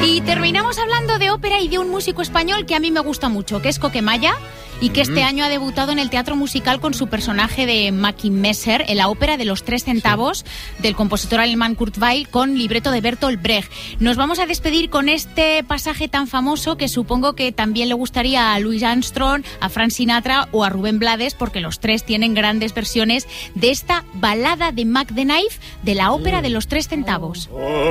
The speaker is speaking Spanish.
Y terminamos hablando de ópera y de un músico español que a mí me gusta mucho, que es Coquemaya, y que este año ha debutado en el teatro musical con su personaje de Mackie Messer en la ópera de los 3 centavos del compositor alemán Kurt Weill con libreto de Bertolt Brecht. Nos vamos a despedir con este pasaje tan famoso que supongo que también le gustaría a Louis Armstrong, a Frank Sinatra o a Rubén Blades, porque los tres tienen grandes versiones de esta balada de Mac the Knife de la ópera de los 3 centavos.